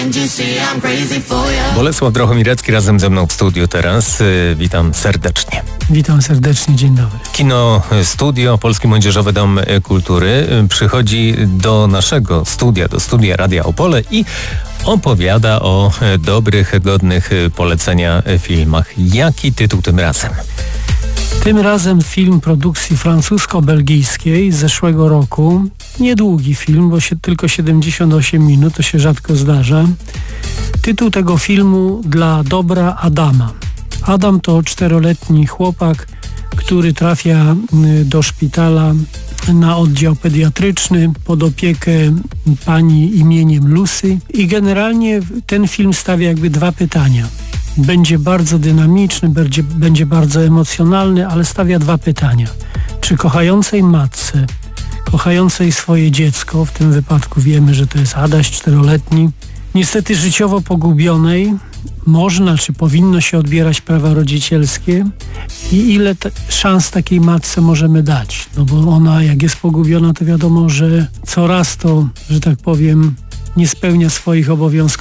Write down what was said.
Bolesław Drochomirecki razem ze mną w studiu teraz. Witam serdecznie. Witam serdecznie, dzień dobry. Kino Studio, Polski Młodzieżowy Dom Kultury przychodzi do naszego studia, do studia Radia Opole i opowiada o dobrych, godnych polecenia filmach. Jaki tytuł tym razem? Tym razem film produkcji francusko-belgijskiej z zeszłego roku. Niedługi film, bo tylko 78 minut, to się rzadko zdarza. Tytuł tego filmu Dla dobra Adama. Adam to 4-letni chłopak, który trafia do szpitala na oddział pediatryczny pod opiekę pani imieniem Lucy i generalnie ten film stawia jakby dwa pytania. Będzie bardzo dynamiczny, będzie bardzo emocjonalny, ale stawia dwa pytania. Czy kochającej matce, kochającej swoje dziecko, w tym wypadku wiemy, że to jest Adaś 4-letni, niestety życiowo pogubionej, można czy powinno się odbierać prawa rodzicielskie i ile szans takiej matce możemy dać? No bo ona jak jest pogubiona, to wiadomo, że coraz to, że tak powiem, nie spełnia swoich obowiązków